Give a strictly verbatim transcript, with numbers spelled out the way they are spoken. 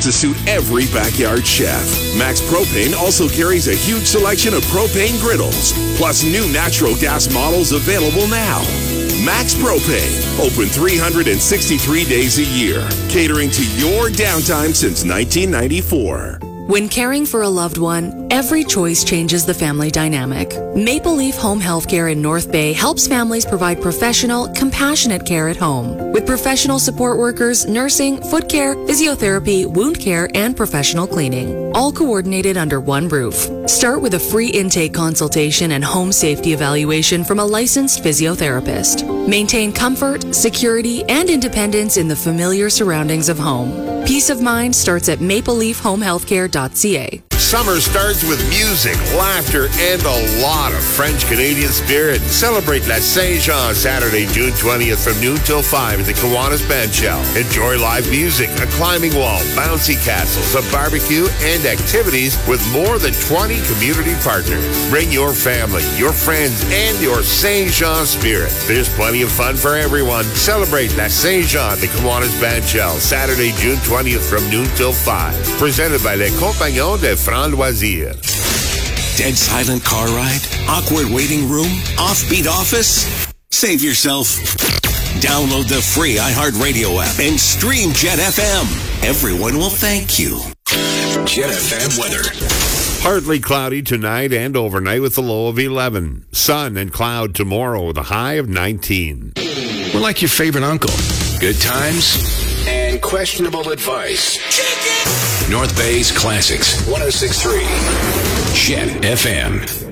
to suit every backyard chef. Max Propane also carries a huge selection of propane griddles, plus new natural gas models available now. Max Propane, open three hundred sixty-three days a year, catering to your downtime since nineteen ninety-four. When caring for a loved one, every choice changes the family dynamic. Maple Leaf Home Healthcare in North Bay helps families provide professional, compassionate care at home. With professional support workers, nursing, foot care, physiotherapy, wound care, and professional cleaning, all coordinated under one roof. Start with a free intake consultation and home safety evaluation from a licensed physiotherapist. Maintain comfort, security, and independence in the familiar surroundings of home. Peace of mind starts at maple leaf home healthcare dot c a. Summer starts with music, laughter, and a lot of French-Canadian spirit. Celebrate La Saint-Jean Saturday, June twentieth from noon till five at the Kiwanis Bandshell. Enjoy live music, a climbing wall, bouncy castles, a barbecue, and activities with more than twenty community partners. Bring your family, your friends, and your Saint-Jean spirit. There's plenty of fun for everyone. Celebrate La Saint-Jean at the Kiwanis Bandshell Saturday, June twentieth from noon till five. Presented by Les Compagnons de France Loisirs. Dead silent car ride? Awkward waiting room? Offbeat office? Save yourself. Download the free iHeartRadio app and stream Jet F M. Everyone will thank you. Jet F M weather. Partly cloudy tonight and overnight with a low of eleven. Sun and cloud tomorrow with a high of nineteen. We're like your favorite uncle. Good times and questionable advice. North Bay's Classics. one oh six point three. Jet F M.